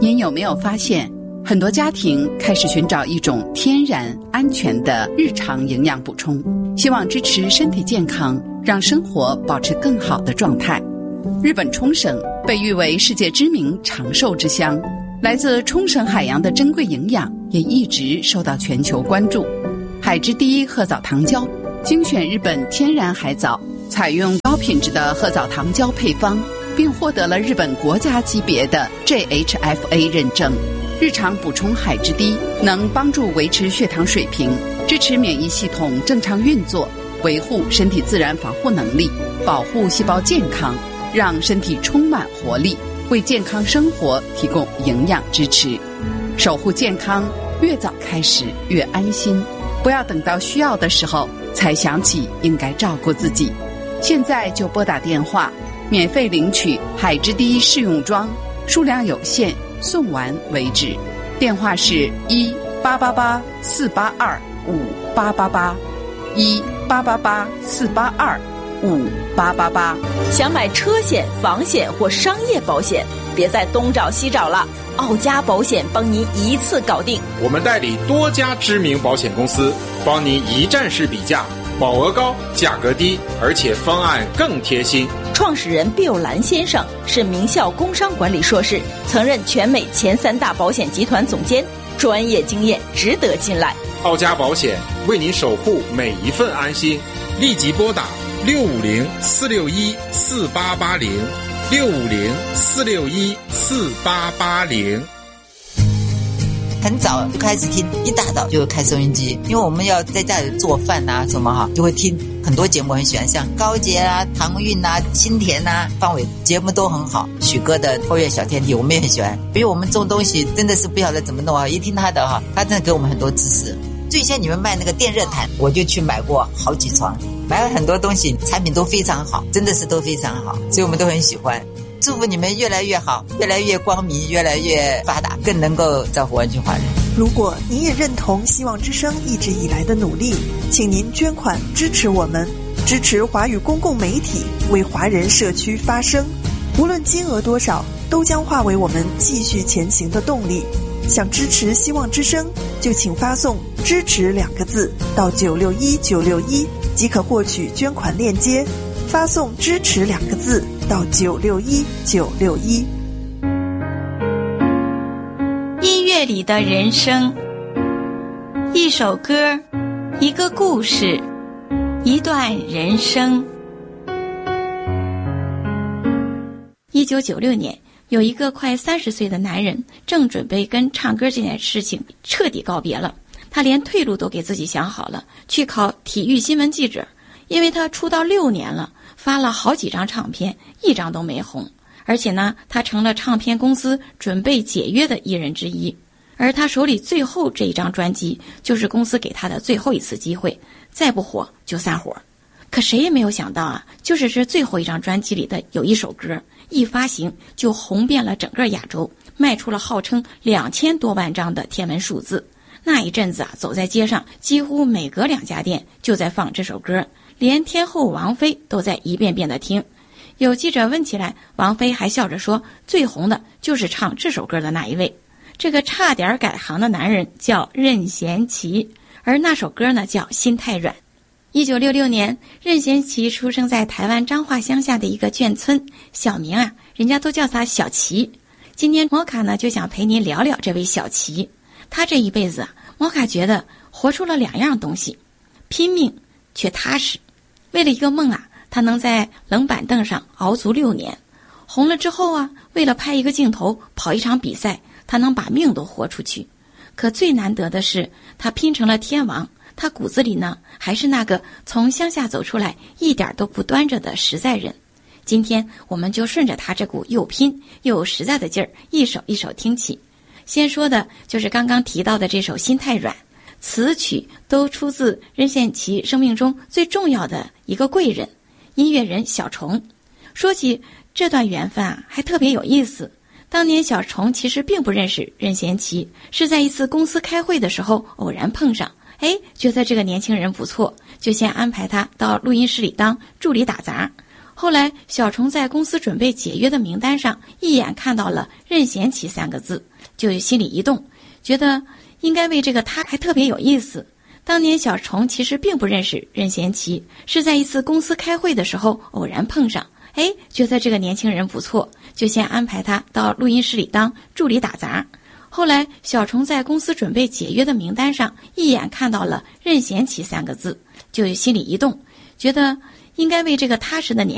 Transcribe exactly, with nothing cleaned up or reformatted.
您有没有发现，很多家庭开始寻找一种天然安全的日常营养补充，希望支持身体健康，让生活保持更好的状态。日本冲绳被誉为世界知名长寿之乡，来自冲绳海洋的珍贵营养也一直受到全球关注。海之第一褐藻糖胶精选日本天然海藻，采用高品质的褐藻糖胶配方，并获得了日本国家级别的 J H F A 认证。日常补充海之滴能帮助维持血糖水平，支持免疫系统正常运作，维护身体自然防护能力，保护细胞健康，让身体充满活力，为健康生活提供营养支持。守护健康，越早开始越安心，不要等到需要的时候才想起应该照顾自己。现在就拨打电话，免费领取海之滴试用装，数量有限，送完为止。电话是一八八八四八二五八八八，一八八八四八二五八八八。 想买车险、房险或商业保险，别再东找西找了，奥家保险帮您一次搞定。 我们代理多家知名保险公司，帮您一站式比价，保额高，价格低，而且方案更贴心。 创始人毕友兰先生是名校工商管理硕士，曾任全美前三大保险集团总监，专业经验值得信赖。 奥家保险为您守护每一份安心，立即拨打六五零四六一四八八零六五零四六一四八八零。 很早就开始听，一大早就开收音机，因为我们要在家里做饭啊什么哈，就会听很多节目，很喜欢，像高洁啊、唐韵啊、新田啊、方伟节目都很好。许哥的后院小天地我们也很喜欢，比如我们种东西真的是不晓得怎么弄啊，一听他的哈，他真的给我们很多知识。最先你们卖那个电热毯，我就去买过好几床，买了很多东西，产品都非常好，真的是都非常好，所以我们都很喜欢。祝福你们越来越好，越来越光明，越来越发达，更能够造福湾区华人。 如果你也认同希望之声一直以来的努力，请您捐款支持我们，支持华语公共媒体，为华人社区发声。无论金额多少，都将化为我们继续前行的动力。想支持希望之声，就请发送支持两个字到九六一九六一，即可获取捐款链接。发送支持两个字到九六一九六一。 音乐里的人生，一首歌，一个故事，一段人生。一九九六年，有一个快三十岁的男人正准备跟唱歌这件事情彻底告别了，他连退路都给自己想好了，去考体育新闻记者。因为他出道六年了，发了好几张唱片，一张都没红，而且呢，他成了唱片公司准备解约的艺人之一。而他手里最后这一张专辑，就是公司给他的最后一次机会，再不火就散伙。可谁也没有想到啊，就是这最后一张专辑里的有一首歌，一发行就红遍了整个亚洲，卖出了号称两千多万张的天文数字。那一阵子啊，走在街上，几乎每隔两家店就在放这首歌。连天后王菲都在一遍遍的听。有记者问起来，王菲还笑着说，最红的就是唱这首歌的那一位。这个差点改行的男人叫任贤齐，而那首歌呢叫心太软。一九六六年，任贤齐出生在台湾彰化乡下的一个眷村，小名啊人家都叫他小齐。今天摩卡呢就想陪您聊聊这位小齐。他这一辈子啊，摩卡觉得活出了两样东西，拼命却踏实。为了一个梦啊，他能在冷板凳上熬足六年。红了之后啊，为了拍一个镜头，跑一场比赛，他能把命都豁出去。可最难得的是，他拼成了天王。他骨子里呢，还是那个从乡下走出来，一点都不端着的实在人。今天我们就顺着他这股又拼又实在的劲儿，一首一首听起。先说的就是刚刚提到的这首《心太软》。词曲都出自任贤齐生命中最重要的一个贵人，音乐人小虫。说起这段缘分啊，还特别有意思。当年小虫其实并不认识任贤齐，是在一次公司开会的时候偶然碰上，哎，觉得这个年轻人不错，就先安排他到录音室里当助理打杂。 后来小虫在公司准备解约的名单上一眼看到了任贤齐三个字，就心里一动，觉得应该为这个他还特别有意思。当年小虫其实并不认识任贤齐，是在一次公司开会的时候偶然碰上，哎，觉得这个年轻人不错，就先安排他到录音室里当助理打杂。后来小虫在公司准备解约的名单上一眼看到了任贤齐三个字，就心里一动，觉得应该为这个踏实的年